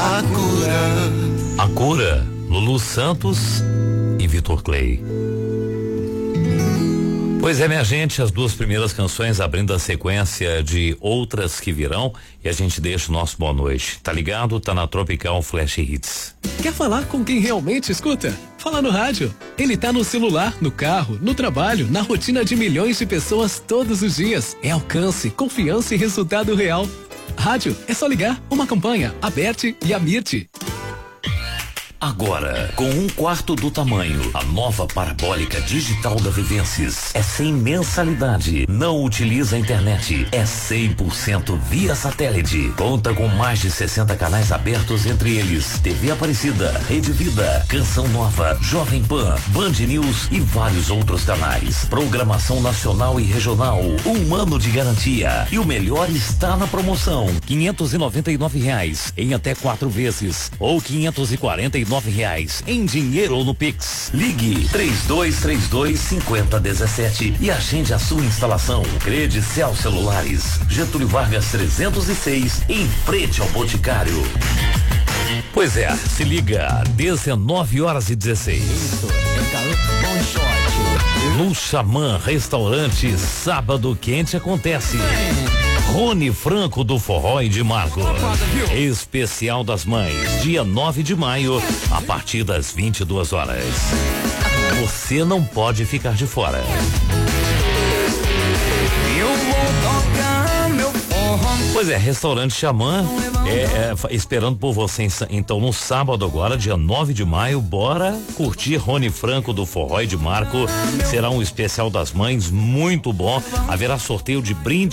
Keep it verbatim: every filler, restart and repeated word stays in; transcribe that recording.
A cura. A cura, Lulu Santos e Vitor Clay. Pois é, minha gente, as duas primeiras canções abrindo a sequência de outras que virão e a gente deixa o nosso boa noite. Tá ligado? Tá na Tropical Flash Hits. Quer falar com quem realmente escuta? Fala no rádio. Ele tá no celular, no carro, no trabalho, na rotina de milhões de pessoas todos os dias. É alcance, confiança e resultado real. Rádio, é só ligar. Uma campanha, Aberte e Amirte. Agora, com um quarto do tamanho, a nova parabólica digital da Vivências é sem mensalidade, não utiliza a internet, é cem por cento via satélite. Conta com mais de sessenta canais abertos, entre eles T V Aparecida, Rede Vida, Canção Nova, Jovem Pan, Band News e vários outros canais. Programação nacional e regional, um ano de garantia. E o melhor está na promoção: quinhentos e noventa e nove reais em até quatro vezes ou quinhentos e quarenta e nove reais em dinheiro ou no Pix. Ligue três dois três dois, cinco zero um sete e agende a sua instalação. Credicel Celulares, Getúlio Vargas trezentos e seis, em frente ao Boticário. Pois é, se liga, dezenove horas e dezesseis. Isso, é bom short. No Xamã Restaurante, sábado quente acontece. Rony Franco do Forró e de Marco. Especial das Mães, dia nove de maio, a partir das vinte e duas horas. Você não pode ficar de fora. Eu vou tocar meu forró. Pois é, restaurante Xamã, é, é, esperando por você. Então, no sábado agora, dia nove de maio, bora curtir Rony Franco do Forró e de Marco. Será um especial das mães muito bom. Haverá sorteio de brinde